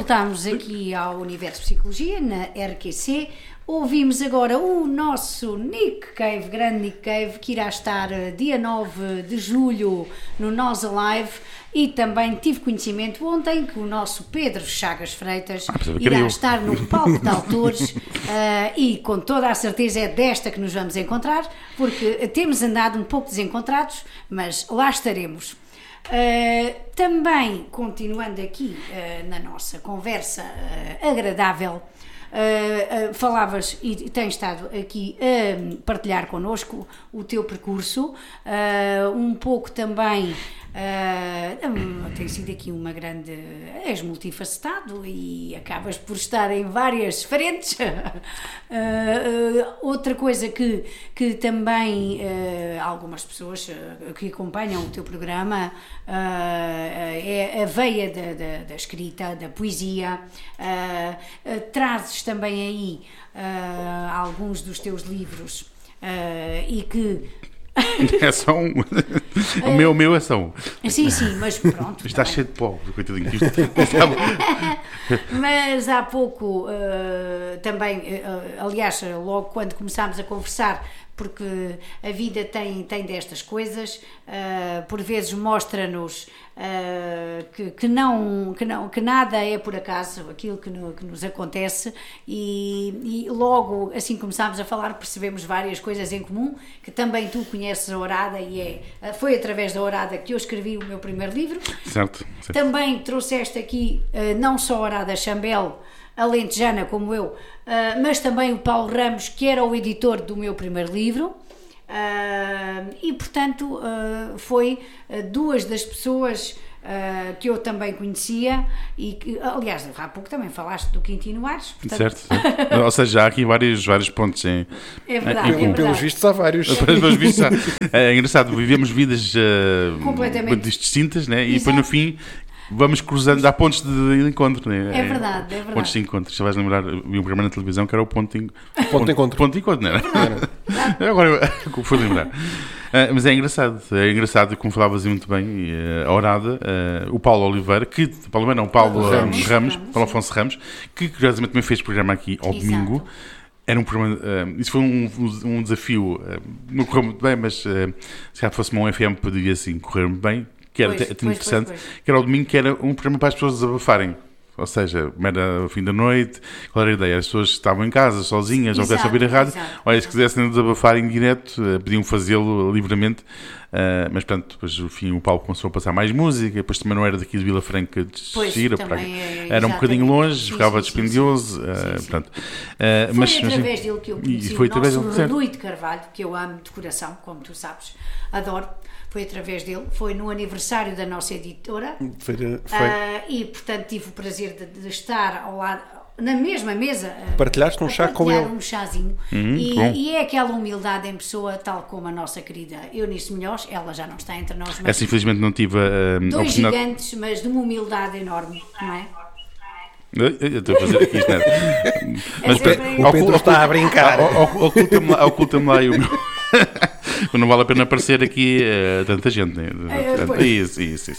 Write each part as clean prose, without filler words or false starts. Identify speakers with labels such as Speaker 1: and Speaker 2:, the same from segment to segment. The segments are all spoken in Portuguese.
Speaker 1: voltámos aqui ao Universo Psicologia, na RQC. Ouvimos agora o nosso Nick Cave, grande Nick Cave, que irá estar dia 9 de julho no Nós Alive. E também tive conhecimento ontem que o nosso Pedro Chagas Freitas irá estar no palco de autores e com toda a certeza é desta que nos vamos encontrar, porque temos andado um pouco desencontrados, mas lá estaremos. Também, continuando aqui na nossa conversa agradável, falavas e tens estado aqui a partilhar connosco o teu percurso, um pouco também. Tem sido aqui uma grande. És multifacetado e acabas por estar em várias frentes. Outra coisa que também algumas pessoas que acompanham o teu programa é a veia da escrita, da poesia. Trazes também aí alguns dos teus livros e que.
Speaker 2: É só um. O meu é só um.
Speaker 1: Sim, mas pronto.
Speaker 2: Está cheio de pó, coitadinho.
Speaker 1: Mas há pouco também, aliás, logo quando começámos a conversar, porque a vida tem destas coisas, por vezes mostra-nos que nada é por acaso aquilo que nos acontece e logo assim começámos a falar, percebemos várias coisas em comum, que também tu conheces a Orada e foi através da Orada que eu escrevi o meu primeiro livro. Certo. Também trouxeste aqui não só a Orada Chambel, alentejana como eu, mas também o Paulo Ramos, que era o editor do meu primeiro livro, e portanto foi duas das pessoas que eu também conhecia e que, aliás, há pouco também falaste do Quintino Aires, portanto...
Speaker 2: Certo. Ou seja, há aqui vários pontos em...
Speaker 1: É verdade.
Speaker 3: Pelos vistos há vários.
Speaker 2: Pelos vistos é engraçado, vivemos vidas
Speaker 1: completamente
Speaker 2: distintas, né? E depois no fim vamos cruzando, há pontos de encontro, né?
Speaker 1: É verdade.
Speaker 2: Pontos de encontro. Se vais lembrar, vi um programa na televisão que era o ponto de encontro.
Speaker 3: Ponto de encontro,
Speaker 2: não era? Agora fui lembrar. Mas é engraçado, como falavas muito bem, a Orada, o Paulo Oliveira, o Paulo Afonso Ramos, que curiosamente também fez programa aqui ao domingo. Era um programa, isso foi um desafio, não correu muito bem, mas se já fosse uma FM poderia assim correr bem. Que era interessante, que era o domingo, que era um programa para as pessoas desabafarem. Ou seja, era o fim da noite, qual era a ideia? As pessoas estavam em casa, sozinhas, ou quisessem ouvir a rádio, olha, se quisessem desabafar em direto, podiam fazê-lo livremente, mas portanto, depois no fim o Paulo começou a passar mais música, depois também não era daqui de Vila Franca de Xira, era um bocadinho longe, ficava dispendioso, portanto...
Speaker 1: Foi através dele que eu conheci o nosso Rui de Carvalho, que eu amo de coração, como tu sabes, adoro. Foi através dele, foi no aniversário da nossa editora. Foi. E portanto tive o prazer de estar ao lado, na mesma mesa.
Speaker 3: Partilhaste um chá com ele.
Speaker 1: Um chazinho. E é aquela humildade em pessoa, tal como a nossa querida Eunice Melhores, ela já não está entre nós. Mas
Speaker 2: essa infelizmente não tive
Speaker 1: dois gigantes, mas de uma humildade enorme, não é?
Speaker 2: Eu estou a fazer aqui isto,
Speaker 3: mas o Pedro está a brincar.
Speaker 2: Oculta-me lá o meu. Não vale a pena aparecer aqui tanta gente, né? Isso.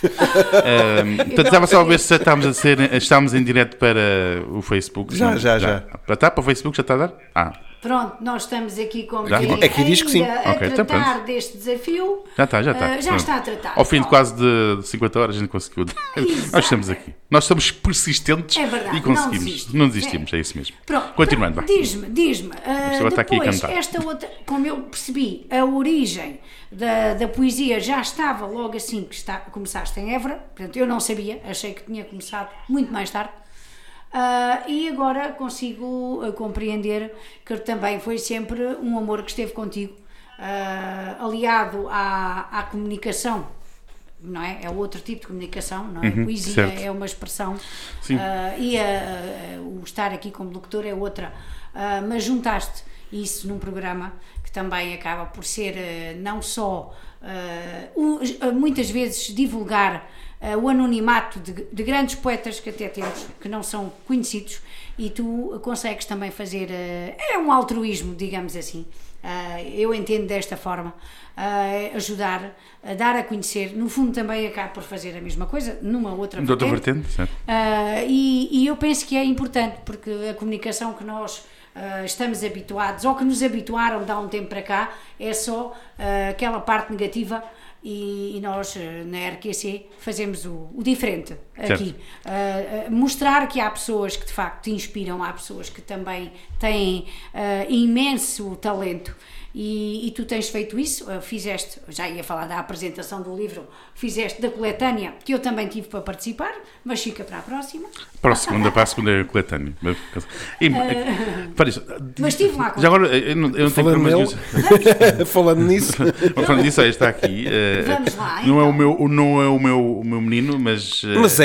Speaker 2: Portanto, estava só a ver se estamos em direto para o Facebook.
Speaker 3: Já.
Speaker 2: Está para o Facebook, já está a dar?
Speaker 1: Pronto, nós estamos aqui com
Speaker 3: aqui diz que sim.
Speaker 1: A tratar deste desafio.
Speaker 2: Já está.
Speaker 1: Já está a tratar.
Speaker 2: Ao fim de quase de 50 horas a gente conseguiu. Nós estamos aqui. Nós somos persistentes e conseguimos. Não desistimos, é isso mesmo.
Speaker 1: Pronto,
Speaker 2: continuando.
Speaker 1: Diz-me. Depois, esta outra, como eu percebi, a origem da poesia já estava logo assim que começaste em Évora. Portanto, eu não sabia, achei que tinha começado muito mais tarde. E agora consigo compreender que também foi sempre um amor que esteve contigo, aliado à comunicação, não é? É outro tipo de comunicação, não é? A poesia certo. É uma expressão, e o estar aqui como locutor é outra, mas juntaste isso num programa que também acaba por ser não só muitas vezes divulgar o anonimato de grandes poetas que até temos, que não são conhecidos, e tu consegues também fazer, é um altruísmo, digamos assim, eu entendo desta forma, ajudar a dar a conhecer, no fundo também acaba por fazer a mesma coisa, numa outra vertente, certo. E eu penso que é importante, porque a comunicação que nós estamos habituados, ou que nos habituaram de há um tempo para cá, é só aquela parte negativa, e nós na RQC fazemos o diferente aqui, mostrar que há pessoas que de facto te inspiram, há pessoas que também têm imenso talento, e tu tens feito isso, fizeste, já ia falar da apresentação do livro, fizeste da coletânea, que eu também tive para participar, mas fica para a próxima.
Speaker 2: Para a segunda coletânea.
Speaker 1: Mas estive lá.
Speaker 2: Já agora, eu não tenho
Speaker 3: falando nisso.
Speaker 2: Falando nisso, aí está aqui.
Speaker 1: Vamos lá.
Speaker 2: Não é o meu menino, mas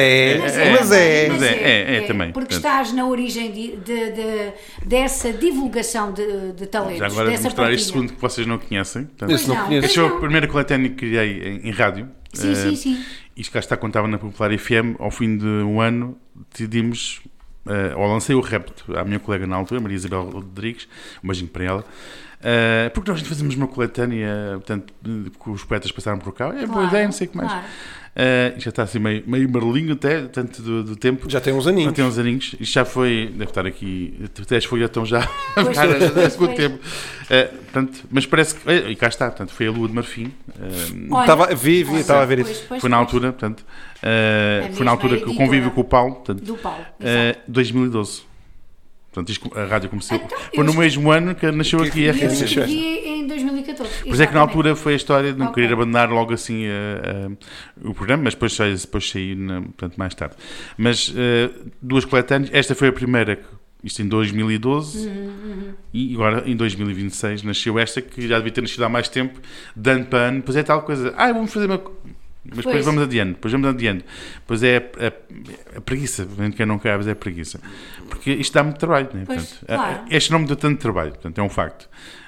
Speaker 2: é também.
Speaker 1: Porque estás na origem dessa divulgação de talentos.
Speaker 2: Já agora vou mostrar este segundo que vocês não conhecem.
Speaker 3: Este
Speaker 2: foi a primeira coletânea que criei em rádio.
Speaker 1: Sim.
Speaker 2: Isto cá está, contava na Popular FM. Ao fim de um ano decidimos, ou lancei o repto à minha colega na altura, Maria Isabel Rodrigues, um beijinho para ela, porque nós fazemos uma coletânea, portanto, que os poetas passaram por cá, boa ideia, não sei o que mais. Já está assim meio marlinho até, tanto do tempo.
Speaker 3: Já tem uns aninhos.
Speaker 2: Isto já foi, deve estar aqui, até as folhas estão já a ficar com o tempo. Portanto, mas parece que, e cá está, portanto, foi a Lua de Marfim.
Speaker 3: Estava a ver isso.
Speaker 2: Foi na altura, portanto, foi na altura que eu convivo com o Paulo, portanto,
Speaker 1: do Paulo,
Speaker 2: 2012. Portanto, a rádio começou. Foi no mesmo ano que nasceu aqui a RQC.
Speaker 1: Eu escrevi em 2014.
Speaker 2: Por isso é que na altura foi a história de não querer abandonar logo assim o programa, mas depois saí portanto, mais tarde. Mas duas coletâneas, esta foi a primeira, isto em 2012, e agora em 2026 nasceu esta, que já devia ter nascido há mais tempo, de ano para ano. Pois é tal coisa, vamos fazer uma... Mas depois vamos adiante. Pois é a preguiça, quem não quer, é a preguiça. Porque isto dá muito trabalho, né?
Speaker 1: Pois,
Speaker 2: portanto,
Speaker 1: claro.
Speaker 2: Este não me deu tanto trabalho, portanto, é um facto.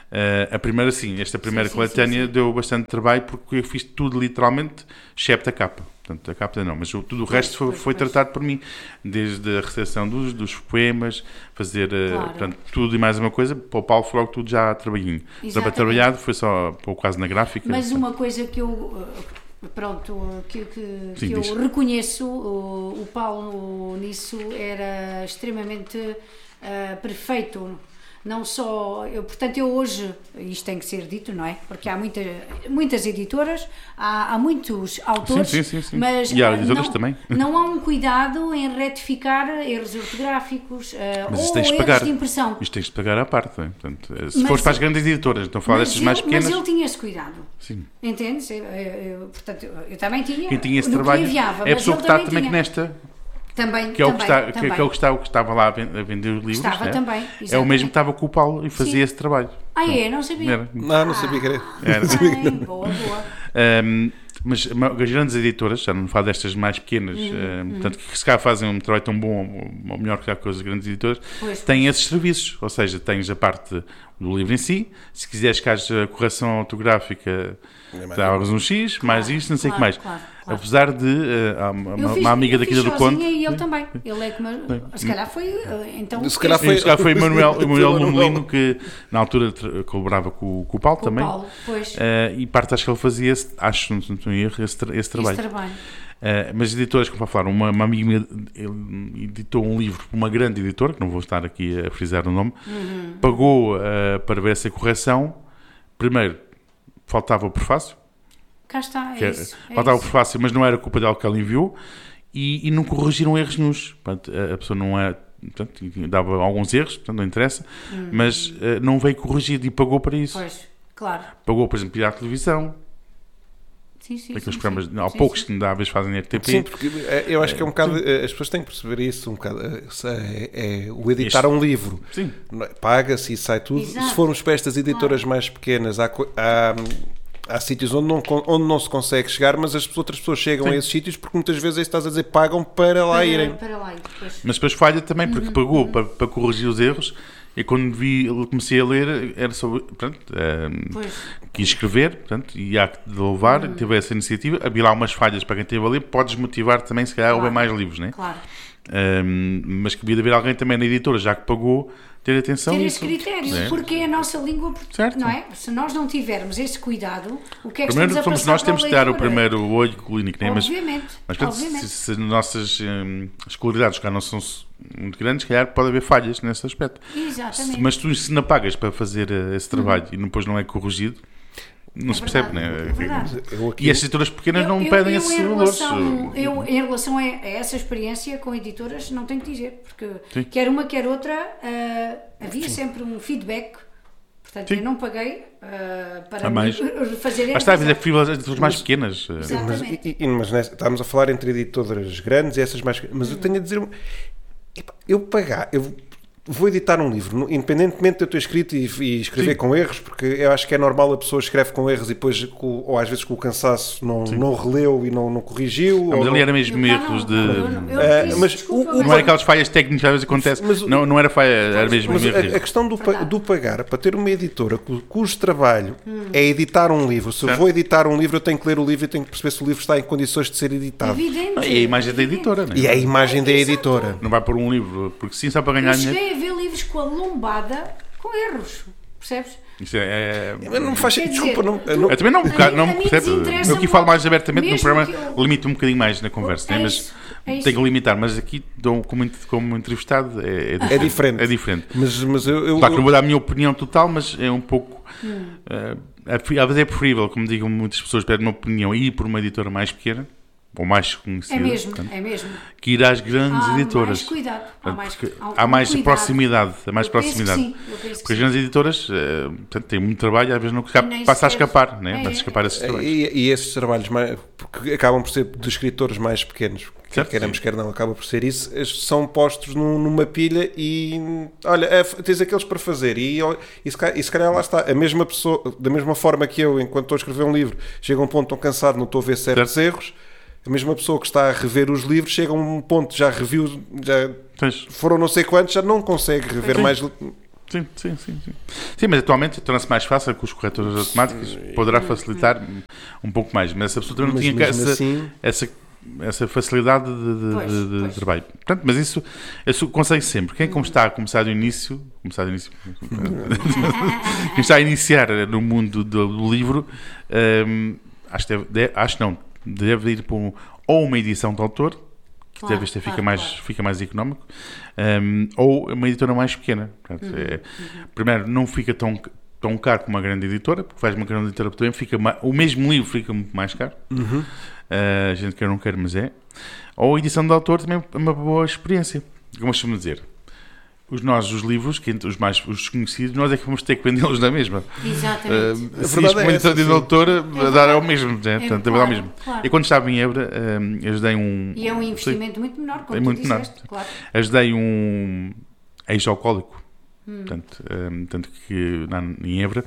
Speaker 2: Esta primeira coletânea deu bastante trabalho, porque eu fiz tudo literalmente, excepto a capa. Portanto, a capa não, mas tudo o resto foi tratado por mim, desde a recepção dos poemas, fazer portanto, tudo e mais uma coisa. Para o Paulo foi logo tudo já trabalhinho. Trabalhado foi só quase na gráfica.
Speaker 1: Mas uma coisa que eu... que eu reconheço, o Paulo nisso era extremamente perfeito, não só, portanto eu hoje, isto tem que ser dito, não é? Porque há muitas editoras, há muitos autores,
Speaker 2: sim.
Speaker 1: mas
Speaker 2: e há editoras também.
Speaker 1: Não há um cuidado em retificar erros ortográficos ou
Speaker 2: erros
Speaker 1: de impressão.
Speaker 2: Isto tens de pagar à parte, não é? Portanto, se fores para as grandes editoras, então falar destas mais pequenas...
Speaker 1: Mas ele tinha esse cuidado.
Speaker 2: Sim.
Speaker 1: Entendes? Portanto, eu também tinha.
Speaker 2: Quem tinha esse trabalho é a pessoa que está também nesta...
Speaker 1: Também,
Speaker 2: que é o que estava lá a vender os livros.
Speaker 1: Estava também. Exatamente.
Speaker 2: É o mesmo que estava com o Paulo e fazia esse trabalho.
Speaker 1: Não sabia.
Speaker 3: Não sabia que era.
Speaker 1: Boa.
Speaker 2: Mas as grandes editoras, já não falo destas mais pequenas, portanto, que se calhar fazem um trabalho tão bom ou melhor que as grandes editoras, têm esses serviços. Ou seja, tens a parte do livro em si, se quiseres que haja correção ortográfica, dá-vos um X, mais isto, não sei o que mais. Claro. Apesar de uma amiga daqui do Conde.
Speaker 1: E ele também. Ele é como. Se calhar foi. Então,
Speaker 3: se calhar foi
Speaker 2: Manuel Lumelino, que na altura colaborava com o Paulo também.
Speaker 1: Paulo, pois.
Speaker 2: E parte acho que ele fazia, acho, não estou em erro, esse trabalho. Mas editoras, como para falar, uma amiga minha editou um livro para uma grande editora, que não vou estar aqui a frisar o nome, pagou para ver essa correção. Primeiro, faltava o prefácio.
Speaker 1: Cá está, isso.
Speaker 2: Faltava o prefácio, mas não era culpa dela que ela enviou, e não corrigiram erros nenhuns. Portanto, a pessoa não é... Portanto, dava alguns erros, portanto, não interessa, mas não veio corrigido e pagou para isso.
Speaker 1: Pois, claro.
Speaker 2: Pagou, por exemplo, ir à televisão.
Speaker 1: Sim.
Speaker 2: Aqueles programas, há poucos que ainda às vezes fazem RTP.
Speaker 3: Sim, porque eu acho que é um bocado, as pessoas têm que perceber isso um bocado, o editar um livro.
Speaker 2: Sim.
Speaker 3: Paga-se e sai tudo.
Speaker 1: Exato.
Speaker 3: Se formos para estas editoras mais pequenas, há sítios onde não se consegue chegar, mas outras pessoas chegam a esses sítios porque muitas vezes, estás a dizer, pagam para lá irem.
Speaker 1: Para lá,
Speaker 2: mas depois falha também, porque pagou para corrigir os erros E quando comecei a ler, era sobre. Portanto, quis escrever, portanto, e há de louvar, tive essa iniciativa. Havia lá umas falhas para quem esteve a ler, podes motivar também, se calhar, a ler mais livros, não é?
Speaker 1: Claro.
Speaker 2: Mas que devia haver alguém também na editora, já que pagou, ter atenção.
Speaker 1: Ter esse critério, porque é a nossa língua,
Speaker 2: certo.
Speaker 1: Não é? Se nós não tivermos esse cuidado, o que é que
Speaker 2: primeiro
Speaker 1: estamos a
Speaker 2: somos
Speaker 1: passar
Speaker 2: nós temos de dar o primeiro olho clínico, não é?
Speaker 1: Obviamente.
Speaker 2: Mas se as nossas escolaridades cá não são muito grandes, se calhar pode haver falhas nesse aspecto.
Speaker 1: Exatamente.
Speaker 2: Mas tu, se não pagas para fazer esse trabalho e depois não é corrigido, não se percebe, não é? E as editoras pequenas não pedem esses valores.
Speaker 1: Em relação a essa experiência com editoras, não tenho que dizer, porque
Speaker 2: Sim.
Speaker 1: quer uma, quer outra, havia sempre um feedback. Portanto,
Speaker 2: Sim.
Speaker 1: eu não paguei para fazer
Speaker 2: mas está a dizer as editoras mais pequenas.
Speaker 3: Mas estamos a falar entre editoras grandes e essas mais pequenas. Mas eu tenho a dizer... Eu vou editar um livro, independentemente de eu ter escrito e escrever com erros, porque eu acho que é normal a pessoa escreve com erros e depois, ou às vezes com o cansaço, não releu e não corrigiu.
Speaker 2: Mas ali era mesmo erros de... Não era aquelas falhas técnicas que às vezes acontecem. Não era falha, era mesmo erro.
Speaker 3: A questão do pagar, para ter uma editora cujo trabalho é editar um livro. Se eu vou editar um livro, eu tenho que ler o livro e tenho que perceber se o livro está em condições de ser editado.
Speaker 1: Evidente.
Speaker 2: E a imagem da editora, não é?
Speaker 3: E a imagem da editora.
Speaker 2: Não vai pôr um livro, porque sim, só para ganhar dinheiro.
Speaker 1: A ver livros com a lombada com erros, percebes?
Speaker 2: Isso
Speaker 3: não faz sentido. Desculpa, não.
Speaker 2: Eu também não percebo. Eu aqui falo mais abertamente no programa, limito um bocadinho mais na conversa, mas tenho que limitar. Mas aqui, como entrevistado, é diferente. É diferente.
Speaker 3: Mas eu
Speaker 2: claro que não vou dar a minha opinião total, mas é um pouco. Às vezes é preferível, como digam muitas pessoas, pedem uma opinião, ir por uma editora mais pequena. Ou mais conhecida.
Speaker 1: É mesmo.
Speaker 2: Que ir às grandes editoras.
Speaker 1: Mais cuidado.
Speaker 2: Há mais
Speaker 1: cuidado.
Speaker 2: proximidade. Há mais proximidade. Porque as grandes editoras têm muito trabalho, às vezes não passa a escapar, né? Passa a escapar esses trabalhos.
Speaker 3: E esses trabalhos, porque acabam por ser de escritores mais pequenos, queremos, quer não, acaba por ser isso, são postos numa pilha e olha, tens aqueles para fazer e se calhar lá está, a mesma pessoa, da mesma forma que eu, enquanto estou a escrever um livro, chega a um ponto tão cansado, não estou a ver certos erros. A mesma pessoa que está a rever os livros chega a um ponto, já reviu, já foram não sei quantos, já não consegue rever mais.
Speaker 2: Sim. Sim, mas atualmente torna-se mais fácil com os corretores automáticos, poderá facilitar um pouco mais, mas a pessoa também não tinha essa facilidade de trabalho. Portanto, mas isso consegue sempre. Quem está a começar do início, quem está a iniciar no mundo do livro, deve ir para ou uma edição de autor, que deve ser fica mais económico, ou uma editora mais pequena. Portanto, primeiro, não fica tão caro como uma grande editora, porque faz uma grande editora também, o mesmo livro fica muito mais caro. A gente quer ou não quer, mas é. Ou a edição de autor também é uma boa experiência. Como eu costumo dizer, os livros, os conhecidos, nós é que vamos ter que vendê-los na mesma.
Speaker 1: Exatamente.
Speaker 2: Se isto uma edição de autora, dar ao mesmo. Portanto, ao mesmo.
Speaker 1: Claro.
Speaker 2: E quando estava em Évora, ajudei um...
Speaker 1: E é um investimento muito menor, como tu disseste. Claro.
Speaker 2: Ajudei um ex-alcoólico, tanto que em Évora,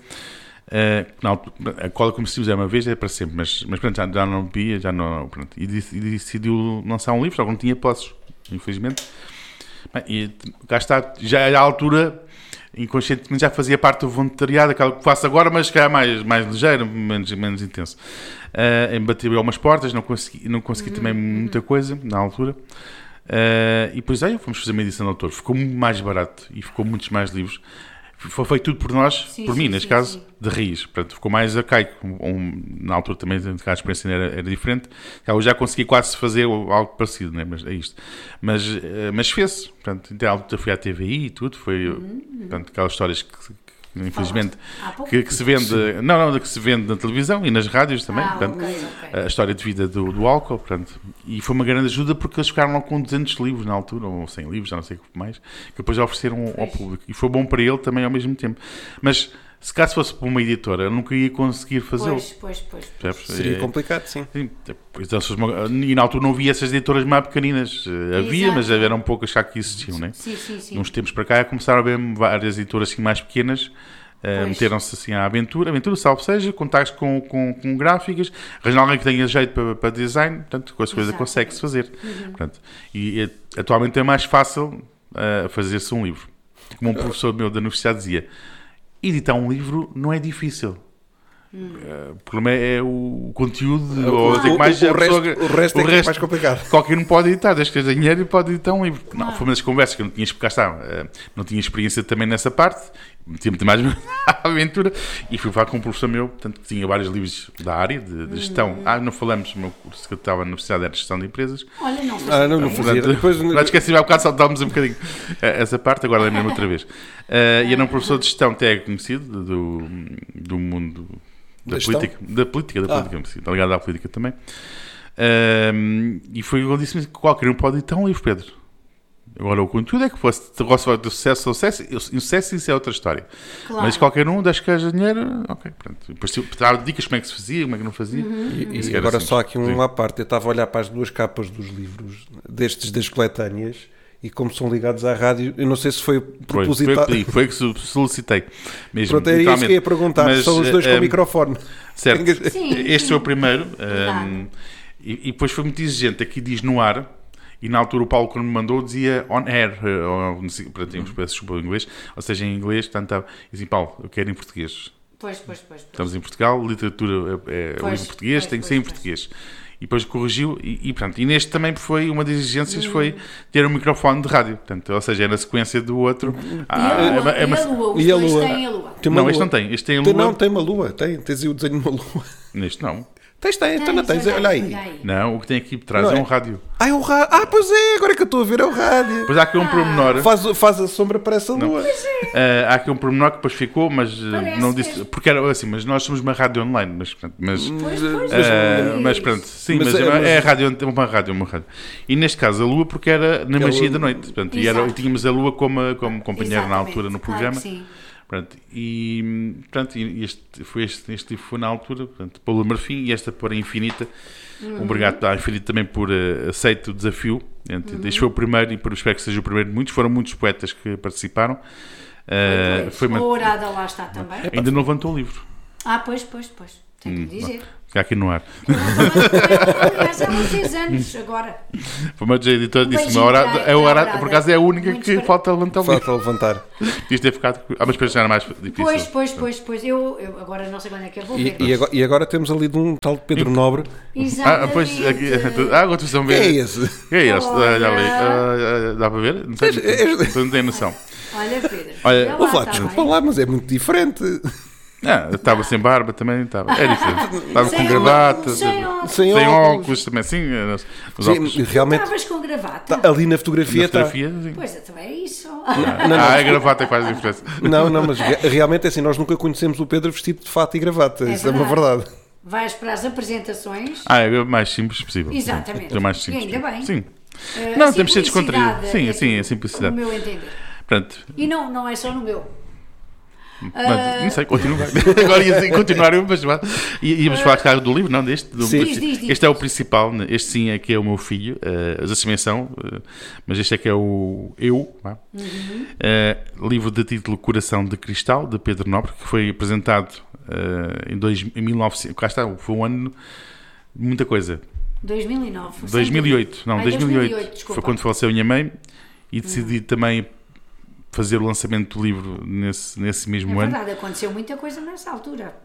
Speaker 2: a cola, como se diz, é uma vez, é para sempre, mas pronto, já não bebia, e decidiu lançar um livro, só que não tinha posses, infelizmente. E cá está, já à altura, inconscientemente já fazia parte do voluntariado, aquela que faço agora, mas que é mais ligeiro, menos intenso. Bati algumas portas, não consegui também muita coisa na altura. E depois fomos fazer uma edição de autor. Ficou muito mais barato e ficou muitos mais livros. Foi feito tudo por nós, por mim, neste caso, de raiz. Portanto, ficou mais arcaico. Na altura também a experiência era diferente. Eu já consegui quase fazer algo parecido, né? Mas é isto. Mas fez-se. Portanto, até fui à TVI e tudo. Foi portanto, aquelas histórias que infelizmente, que se vende, que se vende na televisão e nas rádios também, portanto, a história de vida do álcool, portanto, e foi uma grande ajuda porque eles ficaram lá com 200 livros na altura, ou 100 livros, já não sei o que mais, que depois ofereceram ao público, e foi bom para ele também ao mesmo tempo, mas se caso fosse para uma editora, eu nunca ia conseguir fazê-lo.
Speaker 1: Pois.
Speaker 3: Seria complicado, sim.
Speaker 2: E na altura não havia essas editoras mais pequeninas. Havia, mas eram poucas já que existiam, né?
Speaker 1: Sim.
Speaker 2: Uns tempos para cá começaram a haver várias editoras assim, mais pequenas. Meteram-se assim à aventura, salvo seja, contactos com gráficas, arranjar alguém que tenha jeito para design, portanto, com as coisas consegue-se fazer. Portanto, e atualmente é mais fácil fazer-se um livro. como um professor meu da universidade dizia, editar um livro não é difícil. O problema é o conteúdo, ou dizer mais
Speaker 3: o resto é mais complicado.
Speaker 2: Qualquer um pode editar, desde que tenha dinheiro e pode editar um livro. Não, foi uma das conversas que eu não tinha, cá está, não tinha experiência também nessa parte, meti-me mais à aventura e fui falar com um professor meu, portanto, que tinha vários livros da área de gestão. Não falamos, o meu curso que eu estava na universidade era gestão de empresas.
Speaker 1: Olha, não
Speaker 3: fazia.
Speaker 2: Depois não esqueci, há bocado saltámos um bocadinho essa parte, agora lembro-me outra vez. E era um professor de gestão até conhecido do mundo da política, está ligado à política também. E foi o que ele disse-me: qualquer um pode editar um livro, Pedro. Agora, o conteúdo é que fosse vai ter sucesso, isso é outra história.
Speaker 1: Claro.
Speaker 2: Mas qualquer um, das que haja dinheiro, ok, pronto. Depois dar dicas como é que se fazia, como é que não fazia.
Speaker 3: E agora só aqui à parte, eu estava a olhar para as duas capas dos livros, das coletâneas, e como são ligados à rádio, eu não sei se foi propositado.
Speaker 2: Foi que solicitei. Mesmo,
Speaker 3: pronto, era isso que ia perguntar, mas, são os dois com o microfone.
Speaker 2: Certo,
Speaker 1: sim,
Speaker 2: este foi o primeiro, e depois foi muito exigente, aqui diz no ar, e na altura o Paulo, quando me mandou, dizia on air, para termos desculpa em inglês, ou seja, em inglês, portanto, dizia: Paulo, eu quero em português.
Speaker 1: Pois.
Speaker 2: Estamos em Portugal, literatura é em português, tem que ser em português. E depois corrigiu, e neste também foi uma das exigências, foi ter um microfone de rádio, portanto, ou seja, é na sequência do outro.
Speaker 1: E a lua? Têm a lua?
Speaker 2: Não, este não tem, este tem a lua.
Speaker 3: Não, tem uma lua, tens o desenho de uma lua.
Speaker 2: Neste não.
Speaker 3: Tens, olha aí.
Speaker 2: Não, o que tem aqui por trás é um rádio.
Speaker 3: É um rádio. Pois é, agora que eu estou a ver, é o rádio.
Speaker 2: Pois há aqui um pormenor.
Speaker 3: Faz a sombra para essa lua.
Speaker 2: Há aqui um pormenor que depois ficou, mas não disse. Porque era assim, mas nós somos uma rádio online. Mas pronto, sim, mas é uma rádio. E neste caso a lua, porque era na magia da noite. Portanto, e tínhamos a lua como companheira na altura no programa.
Speaker 1: Claro,
Speaker 2: Pronto, e este livro foi na altura, portanto, Paulo Marfim, e esta para a Infinita. Obrigado à Infinita também por aceito o desafio. Este foi o primeiro, e espero que seja o primeiro de muitos. Foram muitos poetas que participaram.
Speaker 1: A Orada lá está também.
Speaker 2: Ainda não levantou o livro.
Speaker 1: Pois. Tenho que dizer.
Speaker 2: Fica aqui no ar.
Speaker 1: Mas há uns 10 anos agora.
Speaker 2: Mas a editora disse-me: a Orada, por acaso, é a única que falta levantar o livro.
Speaker 3: Falta levantar.
Speaker 2: Isto ter ficado. Mas depois já era mais difícil.
Speaker 1: Pois. Eu agora não sei quando é que eu vou ver.
Speaker 3: E agora temos ali de um tal Pedro Nobre.
Speaker 1: Exatamente.
Speaker 2: Pois, agora vocês estão a ver.
Speaker 3: Quem é esse?
Speaker 2: Quem é esse? Olha ali. Dá para ver? Não tenho noção.
Speaker 1: Olha, Pedro.
Speaker 3: Olha, desculpa lá, mas é muito diferente.
Speaker 2: Estava sem barba também, estava. É diferente. Estava com gravata, sem óculos também, sim.
Speaker 3: Realmente.
Speaker 1: Estavas com gravata.
Speaker 3: Ali na fotografia está.
Speaker 1: Pois, então é isso.
Speaker 2: A gravata é quase diferente.
Speaker 3: Não, mas realmente é assim, nós nunca conhecemos o Pedro vestido de fato e gravata. Isso é uma verdade.
Speaker 1: Vais para as apresentações.
Speaker 2: É o mais simples possível.
Speaker 1: Exatamente.
Speaker 2: É o mais simples.
Speaker 1: E ainda bem.
Speaker 2: Sim. Não, temos de ser descontraído. Sim, a simplicidade.
Speaker 1: No meu entender.
Speaker 2: Pronto.
Speaker 1: E não é só no meu.
Speaker 2: Não sei, continua. Agora ia continuar, mas íamos falar do livro, não deste.
Speaker 1: Diz.
Speaker 2: Este é o principal, este sim é que é o meu filho, as assim são, mas este é que é o Eu, livro de título Coração de Cristal, de Pedro Nobre, que foi apresentado em 1900, cá está, foi um ano de muita coisa.
Speaker 1: 2009.
Speaker 2: 2008, não,
Speaker 1: 2008
Speaker 2: foi quando faleceu a minha mãe, e decidi também fazer o lançamento do livro nesse mesmo ano.
Speaker 1: É verdade, aconteceu muita coisa nessa altura.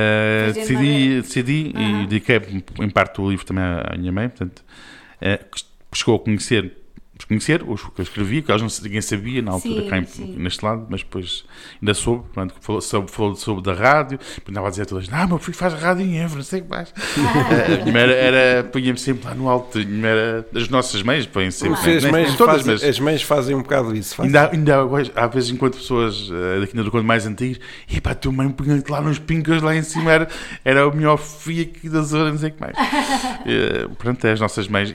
Speaker 2: Decidi e dediquei em parte o livro também à minha mãe, portanto, chegou a conhecer os que eu escrevi, que ninguém sabia na altura, neste lado, mas depois ainda soube, portanto, falou sobre da rádio, andava a dizer a todas: meu filho faz rádio em Évora, não sei o que mais. A minha mãe punha-me sempre lá no alto, as nossas mães põem sempre.
Speaker 3: As mães fazem um bocado isso.
Speaker 2: Ainda às vezes, enquanto pessoas daqui do conto mais antigas, e pá, a tua mãe punha-te lá nos pincas, lá em cima, era a melhor filha aqui da zona, não sei o que mais. Pronto, é as nossas mães.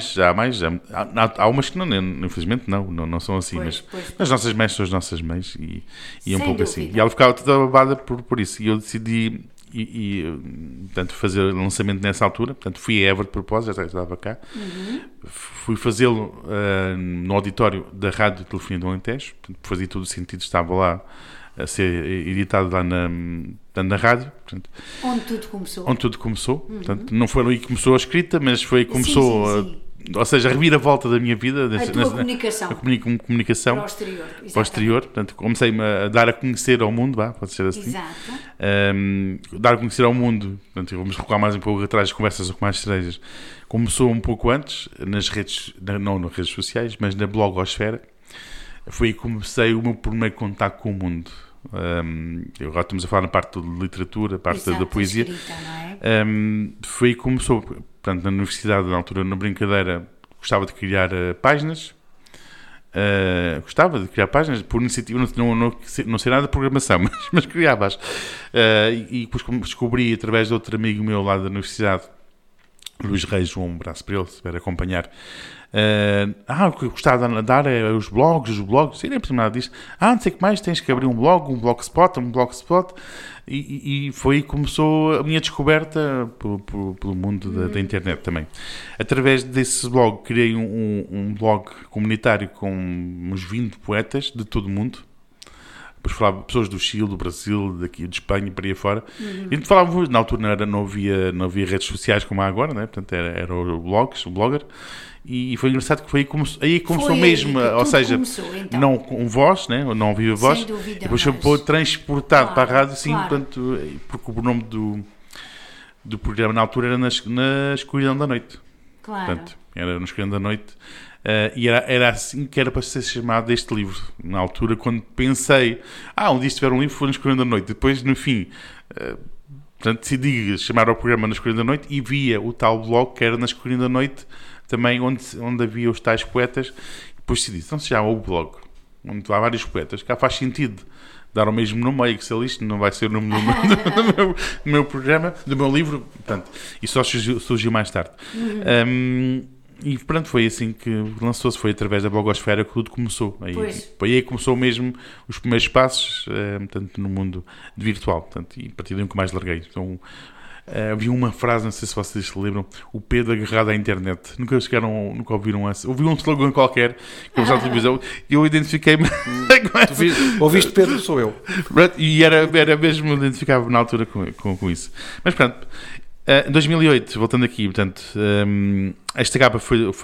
Speaker 2: Há umas que não, infelizmente não são assim, mas as nossas mães são as nossas mães, e é um pouco assim. E ela ficava toda babada por isso, e eu decidi portanto, fazer o lançamento nessa altura. Portanto, fui a Évora de propósito, já estava cá. Fui fazê-lo no auditório da Rádio e Telefonia do Alentejo, portanto, fazia todo o sentido, estava lá a ser editado lá na rádio, portanto, onde tudo começou. Portanto, não foi aí que começou a escrita, mas foi aí que começou ou seja, a reviravolta da minha vida.
Speaker 1: A tua comunicação.
Speaker 2: A comunicação.
Speaker 1: Para
Speaker 2: o exterior. Portanto, comecei-me a dar a conhecer ao mundo, pode ser assim.
Speaker 1: Exato.
Speaker 2: Dar a conhecer ao mundo, portanto, vamos recuar mais um pouco atrás, conversas com mais cerejas. Começou um pouco antes, nas redes, não nas redes sociais, mas na blogosfera. Foi aí que comecei o meu primeiro contacto com o mundo. Agora estamos a falar na parte de literatura, a parte da poesia.
Speaker 1: Escrita, não é?
Speaker 2: Foi aí que começou, portanto, na universidade, na altura, na brincadeira, gostava de criar páginas. Gostava de criar páginas por iniciativa, não sei nada de programação, mas criava-as. E depois descobri, através de outro amigo meu lá da universidade, Luís Reis, um abraço para ele, se estiver a acompanhar. O que eu gostava de dar é os blogs, sim, nem por nada disto. Não sei o que mais, tens que abrir um blogspot. E foi aí que começou a minha descoberta pelo mundo da internet também. Através desse blog, criei um blog comunitário com uns 20 poetas de todo o mundo. Depois falava pessoas do Chile, do Brasil, daqui de Espanha e para aí fora. E a gente falava, na altura não havia redes sociais como há agora, né? Portanto era o blogger. E foi engraçado que foi aí começou mesmo, ou seja, então. Não com voz, né? Não havia voz.
Speaker 1: Sem dúvida,
Speaker 2: depois foi transportado para a rádio, sim, portanto, porque o nome do programa na altura era na escuridão da noite.
Speaker 1: Claro.
Speaker 2: Portanto, era na escuridão da noite. E era assim que era para ser chamado este livro. Na altura, quando pensei, um dia se tiver um livro, foi na escuridão da noite. Depois, no fim, portanto, decidi chamar ao programa na escuridão da noite e via o tal blog que era na escuridão da noite, também onde havia os tais poetas. Depois decidi, então se chama o blog, onde há vários poetas, cá faz sentido dar o mesmo nome ao Excel, isto não vai ser o nome do meu programa, do meu livro, portanto, e só surgiu mais tarde. E pronto, foi assim que lançou-se, foi através da blogosfera que tudo começou. Foi aí que começou mesmo os primeiros passos, portanto, no mundo virtual, portanto, e a partir daí nunca mais larguei. Então, havia uma frase, não sei se vocês se lembram, o Pedro agarrado à internet. Nunca ouviram essa. Ouvi um slogan qualquer que eu na televisão e eu identifiquei-me.
Speaker 3: Ouviste Pedro, sou eu.
Speaker 2: E era mesmo, identificava na altura com isso. Mas pronto, em 2008, voltando aqui, portanto, esta capa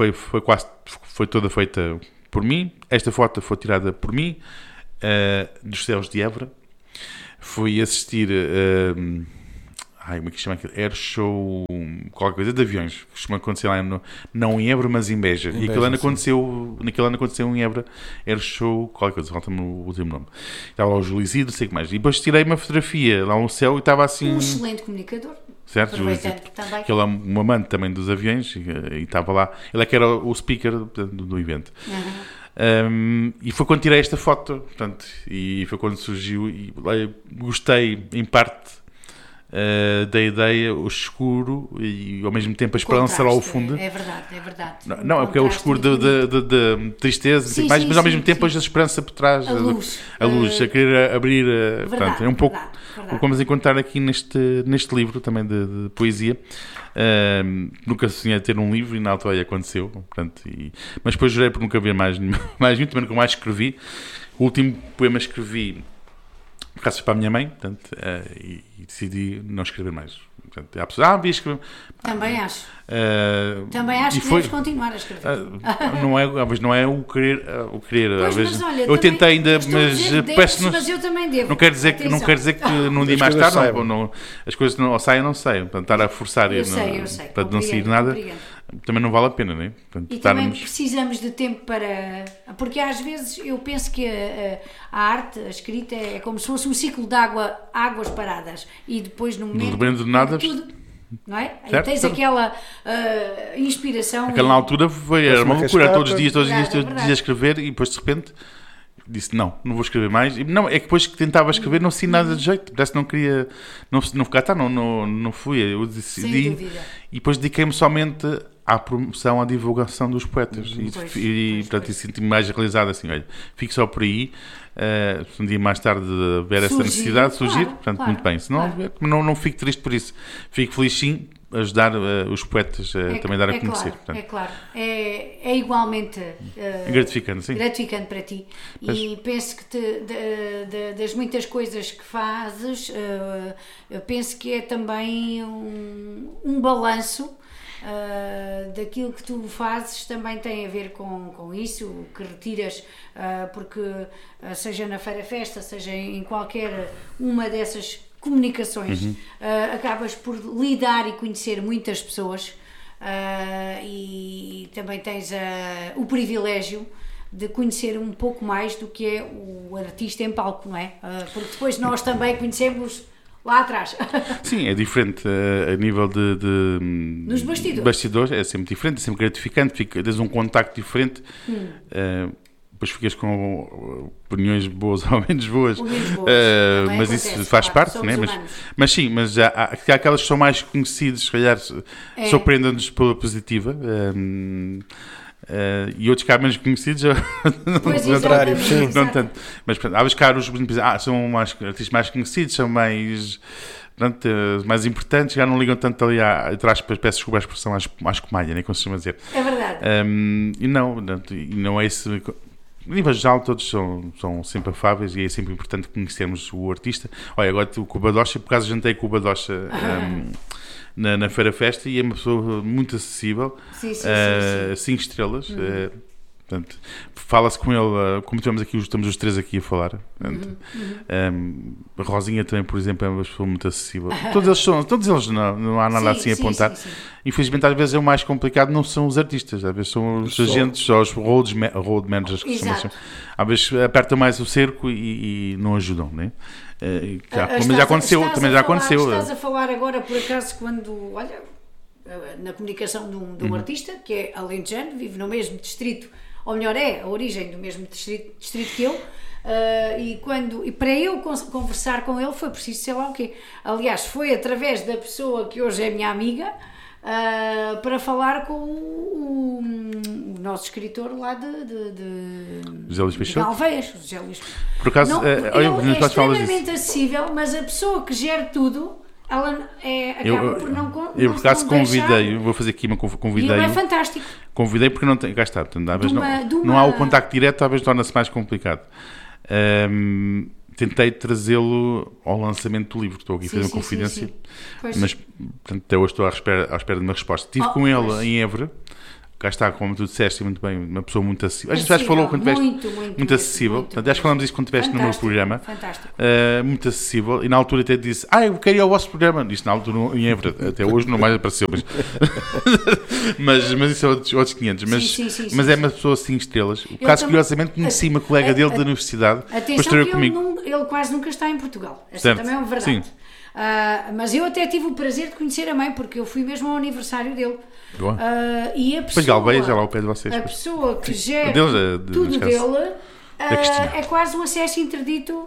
Speaker 2: foi toda feita por mim. Esta foto foi tirada por mim, dos céus de Évora. Fui assistir como é que se chama aquilo? Air Show, qualquer coisa de aviões, que costuma acontecer lá, não em Évora, mas em Beja. E naquele ano aconteceu em Évora, Air Show, qualquer coisa, falta-me o último nome. Estava lá o Júlio Isidro, não sei o que mais. E depois tirei uma fotografia lá no céu e estava assim...
Speaker 1: Um excelente comunicador.
Speaker 2: Certo, Júlio Isidro. Que ele é um amante também dos aviões e estava lá. Ele é que era o speaker do evento. E foi quando tirei esta foto, portanto, e foi quando surgiu, e gostei, em parte, da ideia, o escuro e ao mesmo tempo a esperança lá ao fundo.
Speaker 1: É verdade.
Speaker 2: Não, é porque é o escuro de tristeza, sim, mas ao mesmo tempo a esperança por trás, a luz, a querer abrir. Portanto, é um pouco o que vamos encontrar aqui neste livro também de poesia. Nunca sonhei ter um livro e na altura aconteceu, portanto, mas depois jurei por nunca ver mais nenhum, também nunca mais escrevi. O último poema que escrevi por acaso para a minha mãe, portanto, e decidi não escrever mais. Portanto, há pessoas, devia escrever.
Speaker 1: Também acho. Também acho que deves continuar a escrever.
Speaker 2: Não é o querer.
Speaker 1: Pois, mas olha,
Speaker 2: eu tentei ainda,
Speaker 1: mas eu também devo.
Speaker 2: Não quer dizer que num dia mais tarde as coisas não saem, não saem. Portanto, estar a forçar
Speaker 1: eu sei.
Speaker 2: para não sair nada. Também não vale a pena, não é? Portanto,
Speaker 1: também precisamos de tempo para... Porque às vezes eu penso que a arte, a escrita, é como se fosse um ciclo de águas paradas. E depois no momento...
Speaker 2: Não depende de nada...
Speaker 1: Tudo, não é?
Speaker 2: Certo,
Speaker 1: tens aquela inspiração...
Speaker 2: Aquela na altura era uma loucura. Todos os dias a escrever e depois de repente... Disse, não vou escrever mais. E, não, é que depois que tentava escrever não sinto nada de jeito. Parece que não queria... Não ficar, não fui. Eu decidi. E depois dediquei-me somente à promoção, à divulgação dos poetas. Portanto, senti-me mais realizado assim, olha, fico só por aí. Um dia mais tarde ver essa necessidade surgir. Portanto, muito bem. Senão, não fico triste por isso. Fico feliz, sim, ajudar os poetas a também dar a conhecer.
Speaker 1: Claro, portanto. É claro. É igualmente
Speaker 2: gratificante, sim.
Speaker 1: Gratificante para ti. E penso que das muitas coisas que fazes, eu penso que é também um balanço daquilo que tu fazes também tem a ver com isso, o que retiras, porque seja na Feira Festa, seja em qualquer uma dessas comunicações, acabas por lidar e conhecer muitas pessoas, e também tens o privilégio de conhecer um pouco mais do que é o artista em palco, não é? Porque depois nós também conhecemos lá atrás.
Speaker 2: Sim, é diferente a nível
Speaker 1: nos
Speaker 2: bastidores, é sempre diferente, é sempre gratificante, tens um contacto diferente, depois ficas com opiniões boas ou menos boas, mas
Speaker 1: acontece,
Speaker 2: isso faz parte, né? Mas sim, mas há aquelas que são mais conhecidas, se calhar surpreendem-nos pela positiva. E outros que há menos conhecidos não tanto, mas há vezes que há os são mais artistas mais conhecidos, são mais, portanto, mais importantes, já não ligam tanto ali atrás para as peças de expressão mais comalha, nem costuma dizer.
Speaker 1: É verdade.
Speaker 2: E não é esse. A nível geral, todos são sempre afáveis e é sempre importante conhecermos o artista. Olha, agora o Cubadocha, por acaso jantei com o Cubadocha na Feira Festa e é uma pessoa muito acessível, 5 estrelas. Portanto, fala-se com ele, como estamos os 3 aqui a falar. A Rosinha também, por exemplo, é uma pessoa muito acessível. Todos eles não há nada assim a apontar.
Speaker 1: Sim.
Speaker 2: Infelizmente, às vezes é o mais complicado, não são os artistas, às vezes são os agentes ou os road managers que são. Às vezes apertam mais o cerco e não ajudam, né? Também já aconteceu.
Speaker 1: Estás a falar agora, por acaso, quando, olha, na comunicação de um artista que é alentejano, vive no mesmo distrito, ou melhor, é a origem do mesmo distrito que eu, e para eu conversar com ele foi preciso sei lá o quê. Aliás, foi através da pessoa que hoje é minha amiga, para falar com o nosso escritor lá de
Speaker 2: José Luís Peixoto?
Speaker 1: Alveias, José Luís.
Speaker 2: Por acaso,
Speaker 1: ele é extremamente acessível, mas a pessoa que gera tudo, ela acaba por não
Speaker 2: eu por acaso convidei, vou fazer aqui convidei.
Speaker 1: Ele é fantástico.
Speaker 2: Convidei porque não tem, cá está, portanto, às vezes não há o contacto direto, às vezes torna-se mais complicado. Tentei trazê-lo ao lançamento do livro, estou aqui a fazer uma confidência, mas portanto, até hoje estou à espera de uma resposta. Estive com ele em Évora. Cá está, como tu disseste muito bem, uma pessoa muito acessível. A gente já falou quando estiveste muito acessível. Portanto, acho que falamos isso quando estiveste no meu programa.
Speaker 1: Fantástico.
Speaker 2: Muito acessível. E na altura até disse, eu queria ir ao vosso programa. Isto na altura em Évora. Até hoje não mais apareceu. Mas isso é outros 500. Mas é uma pessoa 5 estrelas. O caso, curiosamente, conheci uma colega dele da universidade.
Speaker 1: Atenção que ele quase nunca está em Portugal. Essa também é uma verdade. Sim. Mas eu até tive o prazer de conhecer a mãe, porque eu fui mesmo ao aniversário dele. E a pessoa,
Speaker 2: Galveias, lá ao pé de vocês.
Speaker 1: A pessoa que gera tudo dele é quase um acesso interdito.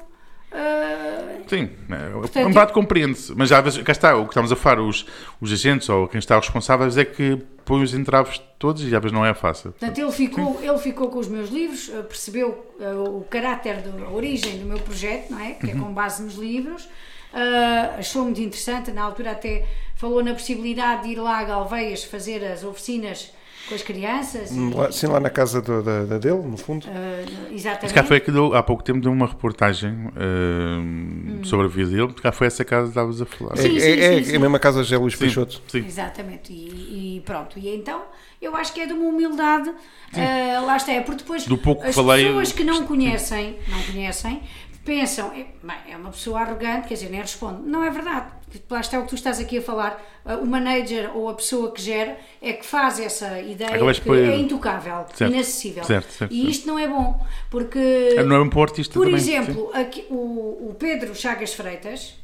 Speaker 2: Sim, portanto, um prato compreende-se, mas às vezes, cá está, o que estamos a falar, os agentes ou quem está responsáveis é que põe os entraves todos e às vezes não é fácil.
Speaker 1: Portanto, ele ficou com os meus livros, percebeu o caráter da origem do meu projeto, não é? Que é com base nos livros. Achou muito interessante, na altura até falou na possibilidade de ir lá a Galveias fazer as oficinas com as crianças.
Speaker 3: Sim, lá na casa dele, no fundo.
Speaker 1: Exatamente.
Speaker 2: Cá foi que há pouco tempo deu uma reportagem sobre a vida dele, porque cá foi essa casa que estavas a falar.
Speaker 1: Sim.
Speaker 3: É a mesma casa de José Luís Peixoto.
Speaker 2: Sim.
Speaker 1: Exatamente, e pronto. E então, eu acho que é de uma humildade, lá está, porque depois
Speaker 2: do pouco
Speaker 1: as pessoas que não conhecem, pensam, é uma pessoa arrogante, quer dizer, nem responde. Não é verdade. Lá está o que tu estás aqui a falar. O manager ou a pessoa que gera é que faz essa ideia que é intocável, inacessível.
Speaker 2: Certo,
Speaker 1: e isto não é bom, porque...
Speaker 2: Não é um bom artista
Speaker 1: por
Speaker 2: também.
Speaker 1: exemplo, aqui, o Pedro Chagas Freitas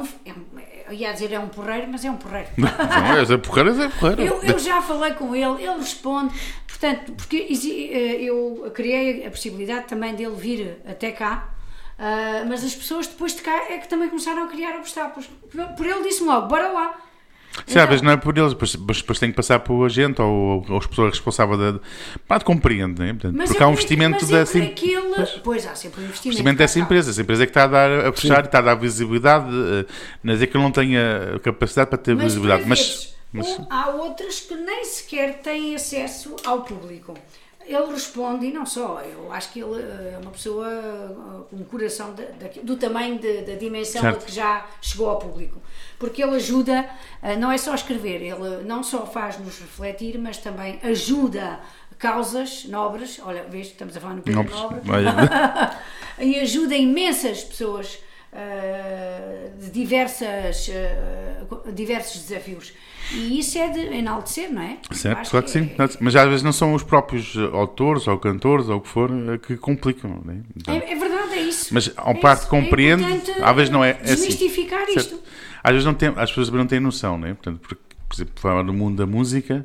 Speaker 1: ia dizer é um porreiro, mas é um porreiro.
Speaker 2: Não, é porreiro.
Speaker 1: Eu já falei com ele responde. Portanto, porque eu criei a possibilidade também dele vir até cá. Mas as pessoas depois de cá é que também começaram a criar obstáculos. Por ele disse-me logo, bora lá.
Speaker 2: Sim, às vezes não é por eles, depois tem que passar por agente ou as pessoas responsáveis de compreender, né? Portanto, porque há um investimento dessa empresa.
Speaker 1: Pois há sempre um investimento.
Speaker 2: Investimento dessa empresa. Essa empresa é que está a dar a puxar e está a dar visibilidade. Não é dizer que ele não tenha capacidade para ter visibilidade. Mas
Speaker 1: há outras que nem sequer têm acesso ao público. Ele responde, e não só, eu acho que ele é uma pessoa com um coração do tamanho da dimensão a que já chegou ao público, porque ele ajuda, não é só escrever, ele não só faz-nos refletir, mas também ajuda causas nobres, olha, vês, estamos a falar no Pedro Nobre, e ajuda imensas pessoas de diversos desafios. E isso é de enaltecer, não é?
Speaker 2: Certo, claro que sim. Mas às vezes não são os próprios autores ou cantores ou o que for que complicam, não é? Então,
Speaker 1: é verdade, é isso.
Speaker 2: Mas a parte compreende, às vezes não é
Speaker 1: desmistificar
Speaker 2: assim.
Speaker 1: isto.
Speaker 2: Às vezes as pessoas não têm noção, não é? Portanto, por exemplo, no mundo da música,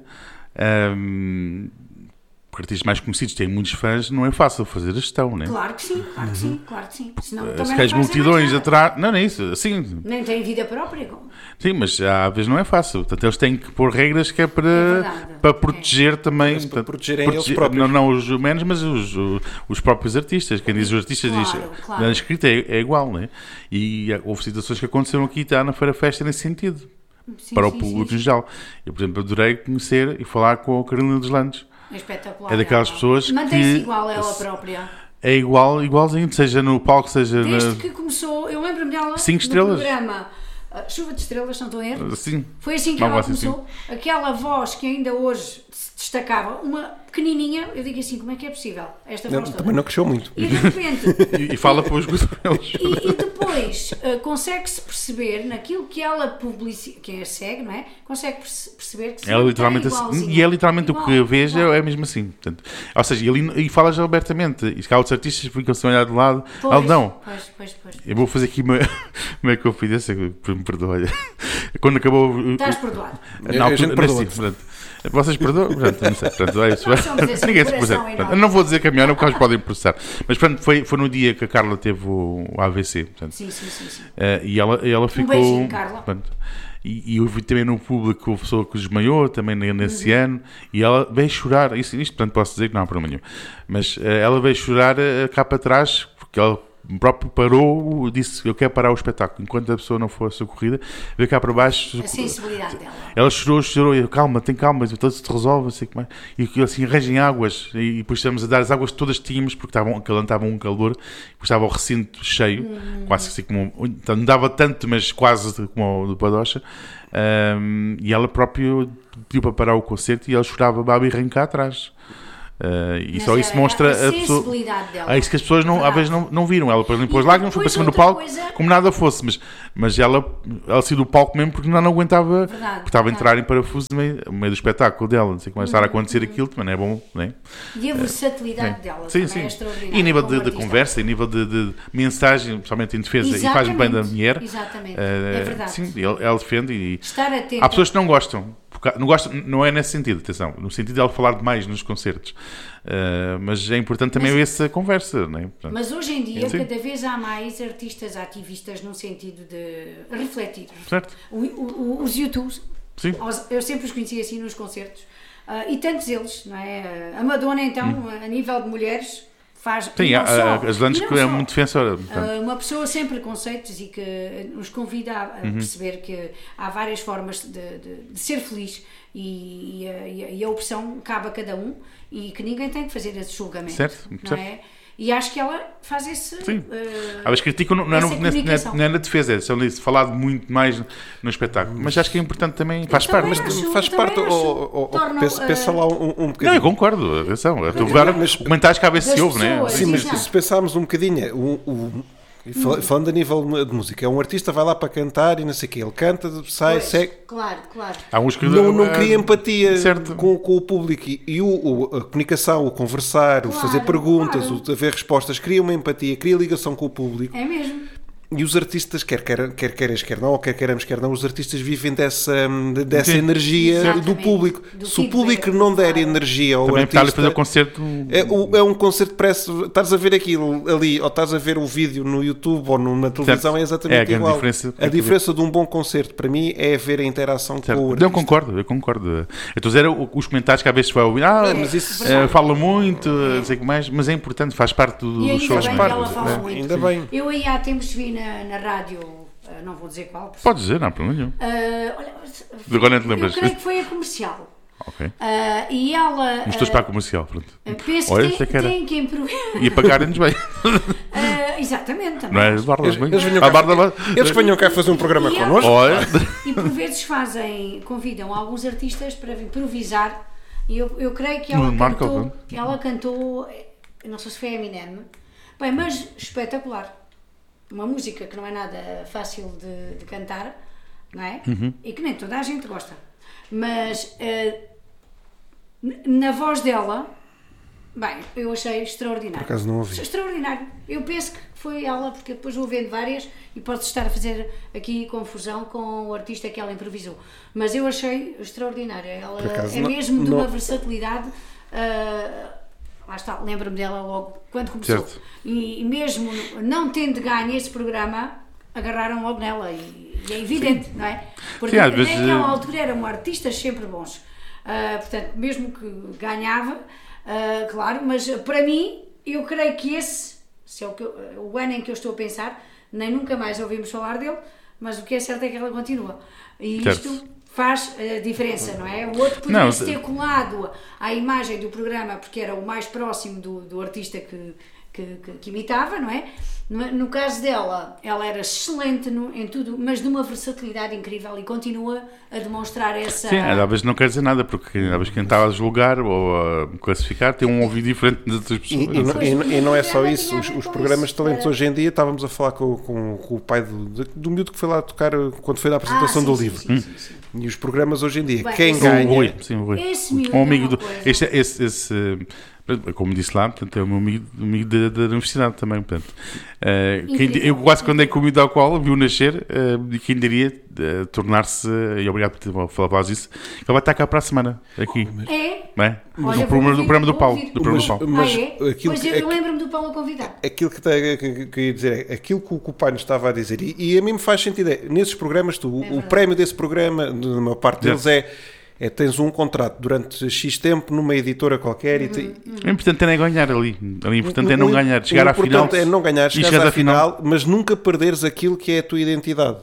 Speaker 2: porque artistas mais conhecidos têm muitos fãs, não é fácil fazer a gestão, não é?
Speaker 1: Claro que sim, claro que sim, claro que sim. Senão,
Speaker 2: se as multidões atrás... Não é isso, assim...
Speaker 1: Nem têm vida própria.
Speaker 2: Sim, mas às vezes não é fácil. Portanto, eles têm que pôr regras que é para proteger também...
Speaker 3: Mas para
Speaker 2: portanto,
Speaker 3: protegerem eles próprios.
Speaker 2: Não os menos, mas os próprios artistas. Quem diz os artistas diz... Na escrita é igual, não é? E houve situações que aconteceram aqui na Feira Festa nesse sentido. Para o público em geral. Eu, por exemplo, adorei conhecer e falar com a Carolina dos Landes.
Speaker 1: É espetacular.
Speaker 2: É daquelas pessoas que...
Speaker 1: Mantém-se igual a ela própria.
Speaker 2: É igualzinho, seja no palco, seja...
Speaker 1: Desde que começou, eu lembro-me dela
Speaker 2: 5 estrelas.
Speaker 1: No programa Chuva de Estrelas, não estou a erro?
Speaker 2: Sim.
Speaker 1: Foi assim que ela começou. Sim. Aquela voz que ainda hoje se destacava, uma pequenininha, eu digo assim, como é que é possível? Esta voz toda.
Speaker 3: Também não cresceu muito.
Speaker 1: E de repente...
Speaker 2: e fala para os guarda-redes.
Speaker 1: E depois consegue-se perceber naquilo que ela publiciza, quem a segue, não é? Consegue perceber que
Speaker 2: ela literalmente assim, e é literalmente igual, o que vejo é mesmo assim. Portanto, ou seja, e falas abertamente. E que há outros artistas que ficam-se a olhar de lado.
Speaker 1: Pois,
Speaker 2: não.
Speaker 1: Pois.
Speaker 2: Eu vou fazer aqui uma confidência, me perdoa. Quando acabou...
Speaker 1: Estás perdoado.
Speaker 2: Na altura, vocês perdoam? Não sei. Ninguém se processa. Eu não vou dizer caminhão, porque eles podem processar. Mas pronto, foi no dia que a Carla teve o AVC. Portanto,
Speaker 1: sim.
Speaker 2: E ela ficou...
Speaker 1: beijinho, Carla.
Speaker 2: Pronto, e eu vi também no público a pessoa que desmaiou também nesse ano, e ela veio chorar. Isto, portanto, posso dizer que não há problema nenhum. Mas ela veio chorar cá para trás, porque ela próprio parou, disse: eu quero parar o espetáculo enquanto a pessoa não for socorrida. Veio cá para baixo,
Speaker 1: a sensibilidade dela.
Speaker 2: Ela chorou, e calma, tem calma, então se resolve, sei como é. E assim, arranjem águas, e depois estamos a dar as águas que todas tínhamos, porque estava um calor, depois estava o recinto cheio, quase assim como, então, não dava tanto, mas quase como o do Padocha, e ela própria pediu para parar o concerto, e ela chorava, babi, cá atrás. E só isso mostra a
Speaker 1: sensibilidade dela.
Speaker 2: É isso que as pessoas às vezes não viram. Ela limpou as lágrimas, foi para cima do palco como nada fosse, mas ela saiu do palco mesmo porque não aguentava, porque estava a entrar em parafuso no meio do espetáculo dela. Não sei como estar a acontecer aquilo, mas não é bom, não é?
Speaker 1: E a versatilidade dela
Speaker 2: sim.
Speaker 1: É extraordinária.
Speaker 2: E a nível de conversa, a nível de mensagem, principalmente em defesa, e faz bem da mulher.
Speaker 1: Exatamente, é verdade.
Speaker 2: Sim, ela defende e
Speaker 1: estar atenta.
Speaker 2: Há pessoas que não gostam. Não é nesse sentido, atenção, no sentido de ela falar demais nos concertos, mas é importante também essa conversa, não é? Portanto,
Speaker 1: mas hoje em dia cada vez há mais artistas ativistas no sentido de refletir.
Speaker 2: Certo.
Speaker 1: Os YouTubes,
Speaker 2: sim.
Speaker 1: Eu sempre os conheci assim nos concertos, e tantos eles, não é? A Madonna então, a nível de mulheres, faz...
Speaker 2: Sim, as Landes que é muito defensora.
Speaker 1: Uma pessoa sem preconceitos e que nos convida a perceber que há várias formas de ser feliz e a opção cabe a cada um e que ninguém tem que fazer esse julgamento.
Speaker 2: Certo.
Speaker 1: É? E acho que ela faz esse...
Speaker 2: Sim. Elas criticam, não é na defesa, é falado muito mais no espetáculo. Mas acho que é importante também, faz parte.
Speaker 3: Faz parte, pensa lá um bocadinho.
Speaker 2: Não, eu concordo, atenção. Os comentários que às vezes se ouve, não é?
Speaker 3: Sim, mas se pensarmos um bocadinho, falando a nível de música, um artista vai lá para cantar e não sei o quê, ele canta, sai, segue.
Speaker 1: Claro.
Speaker 2: Há uns que
Speaker 3: não cria empatia com o público e a comunicação, o conversar, o fazer perguntas, o haver respostas, cria uma empatia, cria ligação com o público.
Speaker 1: É mesmo.
Speaker 3: E os artistas, quer não, ou quer queiramos, quer não, os artistas vivem dessa energia do público. Se o público não der energia ao
Speaker 2: também
Speaker 3: artista...
Speaker 2: Também fazer o concerto...
Speaker 3: É um concerto, parece... Estás a ver aquilo ali, ou estás a ver o vídeo no YouTube ou na televisão, certo. É exatamente igual. A diferença de um bom concerto, para mim, é haver a interação com o artista.
Speaker 2: Eu concordo. Estou a dizer os comentários que às vezes vai ouvir, mas isso fala muito, não sei o que mais, mas é importante, faz parte do show.
Speaker 3: Ainda bem.
Speaker 1: Eu aí há tempos vi na rádio, não vou dizer qual.
Speaker 2: Pode dizer, não há problema nenhum.
Speaker 1: Olha,
Speaker 2: agora não te lembras.
Speaker 1: Eu creio que foi a Comercial.
Speaker 2: Ok.
Speaker 1: E ela...
Speaker 2: Mas estou para a comercial, pronto.
Speaker 1: Penso
Speaker 2: Olha,
Speaker 1: que tem que improvisar.
Speaker 2: E pagarem-nos bem.
Speaker 1: Exatamente. Também.
Speaker 2: Não é? Bardas bem.
Speaker 3: Eles que venham cá fazer um programa connosco.
Speaker 1: E por vezes convidam alguns artistas para improvisar. E eu creio que ela cantou, não sei se foi Eminem, bem, mas espetacular. Uma música que não é nada fácil de cantar, não é? E que nem toda a gente gosta. Mas na voz dela, bem, eu achei extraordinário.
Speaker 3: Por acaso não ouvi.
Speaker 1: Extraordinário. Eu penso que foi ela, porque depois vou vendo várias e posso estar a fazer aqui confusão com o artista que ela improvisou. Mas eu achei extraordinária. Ela mesmo de uma versatilidade. Lá está, lembro-me dela logo quando começou.
Speaker 2: Certo.
Speaker 1: E mesmo não tendo ganho esse programa, agarraram logo nela. E é evidente, não é? Porque naquela altura eram artistas sempre bons. Portanto, mesmo que ganhava, claro, mas para mim, eu creio que esse, se é o ano em que eu estou a pensar, nem nunca mais ouvimos falar dele, mas o que é certo é que ela continua. E isto faz a diferença, não é? O outro poderia ter colado à imagem do programa porque era o mais próximo do artista que imitava, não é? No caso dela, ela era excelente em tudo, mas de uma versatilidade incrível e continua a demonstrar essa...
Speaker 2: Sim, às vezes não quer dizer nada, porque às vezes quem está a julgar ou a classificar tem um ouvido diferente das outras pessoas.
Speaker 3: E não é só isso, os programas de talentos hoje em dia, estávamos a falar com o pai do miúdo que foi lá tocar quando foi da apresentação do livro.
Speaker 1: Sim.
Speaker 3: E os programas hoje em dia,
Speaker 1: Bem,
Speaker 3: quem ganha...
Speaker 2: O Rui.
Speaker 1: Esse miúdo
Speaker 2: um amigo como disse lá, portanto, é o meu amigo da universidade também, portanto. Eu quase quando é comido ao qual viu nascer, quem diria tornar-se, e obrigado por falar isso, ele vai estar cá para a semana, aqui. Não é?
Speaker 1: Olha,
Speaker 2: do programa do Paulo.
Speaker 3: Mas
Speaker 1: eu lembro-me do Paulo a convidar.
Speaker 3: Aquilo que eu ia dizer é aquilo que o pai nos estava a dizer, e a mim me faz sentido, nesses programas, o prémio desse programa, na maior parte deles, tens um contrato durante X tempo numa editora qualquer
Speaker 2: O importante é ganhar ali. O importante é não ganhar, chegar à final.
Speaker 3: O importante é não ganhar, chegar à final, mas nunca perderes aquilo que é a tua identidade.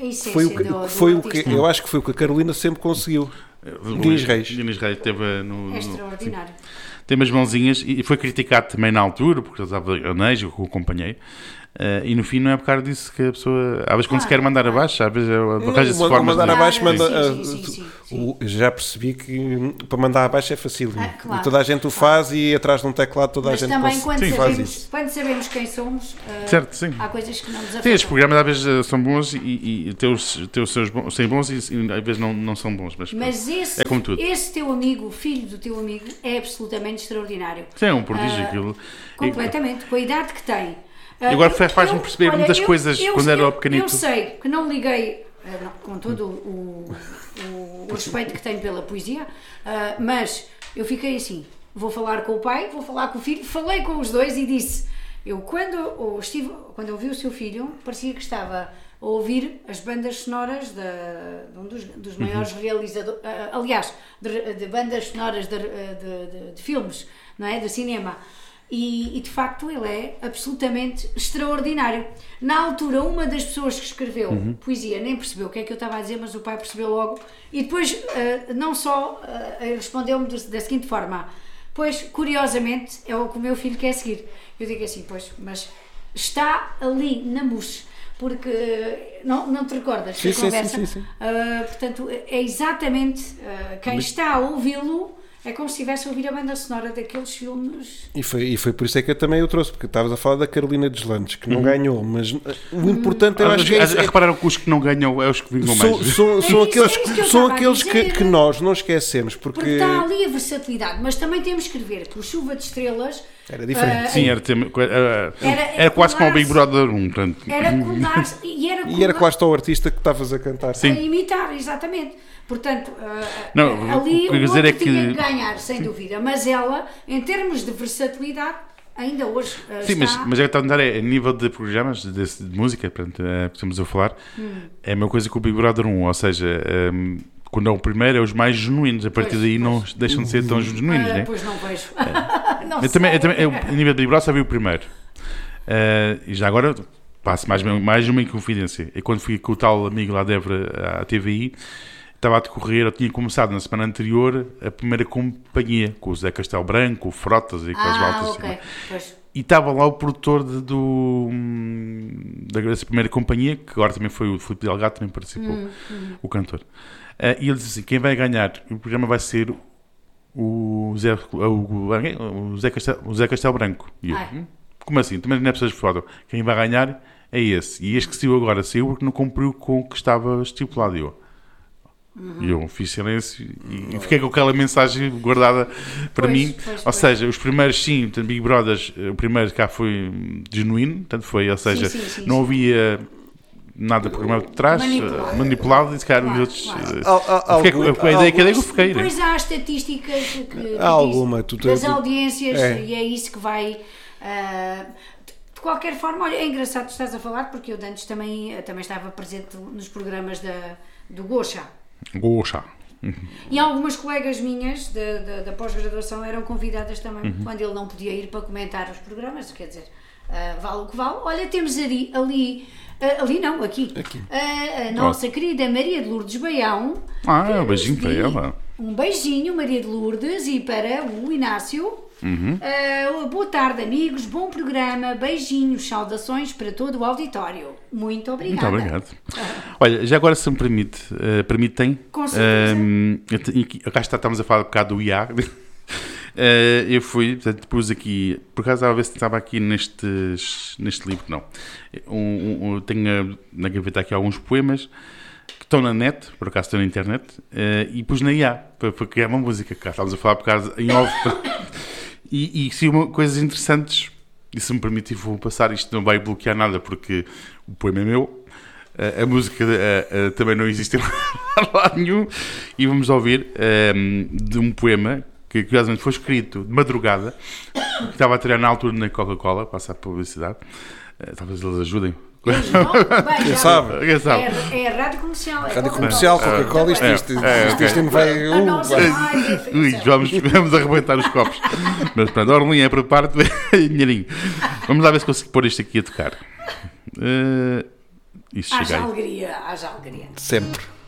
Speaker 3: Foi o que eu acho que foi o que a Carolina sempre conseguiu. Dinis Reis
Speaker 2: teve no...
Speaker 1: É extraordinário.
Speaker 2: Tem umas mãozinhas e foi criticado também na altura, porque ele usava anéis, eu acompanhei. E no fim não é por causa disso que a pessoa, às vezes quando se quer mandar abaixo, às vezes arranja-se formas
Speaker 3: de mandar abaixo,
Speaker 1: sim.
Speaker 3: Já percebi que para mandar abaixo é fácil, e toda a gente o faz, e atrás de um teclado toda a gente faz isso.
Speaker 1: Quando sabemos quem somos,
Speaker 2: certo, sim.
Speaker 1: há coisas que não nos afetam.
Speaker 2: Sim, estes programas às vezes são bons e têm os seus bons, são bons e às vezes não são bons, mas
Speaker 1: esse,
Speaker 2: é como tudo.
Speaker 1: Esse teu amigo, filho do teu amigo, é absolutamente extraordinário.
Speaker 2: Sim, é um prodígio aquilo.
Speaker 1: Completamente, com a idade que tem.
Speaker 2: E agora faz-me perceber muitas coisas quando era pequenito.
Speaker 1: Eu sei que não liguei, com todo o respeito que tenho pela poesia, mas eu fiquei assim, vou falar com o pai, vou falar com o filho, falei com os dois e disse, quando eu vi o seu filho, parecia que estava a ouvir as bandas sonoras de um dos maiores realizadores, aliás, de bandas sonoras de filmes, não é? De cinema. E de facto ele é absolutamente extraordinário. Na altura, uma das pessoas que escreveu poesia nem percebeu o que é que eu estava a dizer, mas o pai percebeu logo. E depois, não só, respondeu-me da seguinte forma: pois, curiosamente, é o que o meu filho quer seguir. Eu digo assim, pois, mas está ali na mousse. Porque não te recordas da conversa?
Speaker 3: Sim.
Speaker 1: Portanto, é exatamente quem está a ouvi-lo. É como se estivesse a ouvir a banda sonora daqueles filmes.
Speaker 3: E foi por isso é que eu também o trouxe, porque estavas a falar da Carolina Deslandes, que não ganhou, mas o importante eu acho que é...
Speaker 2: Repararam que os que não ganham é os que vingam mais.
Speaker 3: São aqueles que nós não esquecemos, porque
Speaker 1: está ali a versatilidade, mas também temos que ver que o Chuva de Estrelas...
Speaker 3: Era diferente.
Speaker 2: Sim, era quase como o Big Brother 1.
Speaker 1: Era colar-se
Speaker 3: e era quase o artista que estavas a cantar.
Speaker 1: A imitar, exatamente. Portanto,
Speaker 2: não,
Speaker 1: ali o
Speaker 2: dizer
Speaker 1: outro tinha que ganhar, sem dúvida. Mas ela, em termos de versatilidade, ainda hoje
Speaker 2: sim, mas é que está a dar a nível de programas de música, portanto, estamos a falar, é a mesma coisa que o Big Brother 1, ou seja... quando é o primeiro, é os mais genuínos. A partir daí não deixam de ser tão genuínos, né?
Speaker 1: Pois não vejo.
Speaker 2: Eu também, a nível de Big Brother, só vi o primeiro. E já agora passo mais uma inconfidência. E quando fui com o tal amigo lá de Évora à TVI, estava a decorrer, eu tinha começado na semana anterior a primeira companhia, com o Zé Castelo Branco, o Frotas e aquelas voltas.
Speaker 1: Ok. Pois.
Speaker 2: E estava lá o produtor dessa primeira companhia, que agora também foi o Filipe Delgado, também participou, o cantor. E ele disse assim, quem vai ganhar o programa vai ser o Zé Castelo Branco. E eu, como assim? Também não é preciso de foto. Quem vai ganhar é esse. E este que saiu agora, saiu porque não cumpriu com o que estava estipulado. E eu fiz silêncio e fiquei com aquela mensagem guardada para mim. Ou seja, os primeiros, sim, portanto, Big Brothers, o primeiro cá foi genuíno, portanto foi, ou seja, não havia nada programado de trás, manipulado, e se calhar os outros. Com a ideia que eu fiquei.
Speaker 1: Depois há as estatísticas que das audiências, e é isso que vai. De qualquer forma, olha, é engraçado que estás a falar, porque eu de antes também estava presente nos programas do Gocha. E algumas colegas minhas da pós-graduação eram convidadas também, quando ele não podia ir para comentar os programas, quer dizer, vale o que vale. Olha, temos aqui a nossa querida Maria de Lourdes Baião.
Speaker 2: Um beijinho para ela.
Speaker 1: Um beijinho, Maria de Lourdes, e para o Inácio. Boa tarde, amigos, bom programa, beijinhos, saudações para todo o auditório. Muito obrigada.
Speaker 2: Muito obrigado. Olha, já agora, se me permitem,
Speaker 1: com certeza.
Speaker 2: Cá estamos a falar um bocado do IA. Eu fui, portanto, pus aqui, por acaso estava a ver se estava aqui neste livro, não. Tenho na gaveta aqui alguns poemas que estão na net, por acaso estão na internet, e pus na IA para criar uma música. Cá estávamos a falar por acaso em off. E saiu coisas interessantes, e se me permitir vou passar, isto não vai bloquear nada porque o poema é meu, a música também não existe em lado nenhum, e vamos ouvir de um poema que curiosamente foi escrito de madrugada, que estava a tirar na altura na Coca-Cola, passar publicidade, talvez eles ajudem.
Speaker 3: Quem sabe?
Speaker 1: É a rádio comercial.
Speaker 3: Rádio comercial, Coca-Cola, isto não vai.
Speaker 2: Vamos arrebentar os copos. Mas pronto, Orlinha é para parte, dinheirinho. Vamos lá ver se consigo pôr isto aqui a tocar.
Speaker 1: Haja alegria.
Speaker 3: Sempre.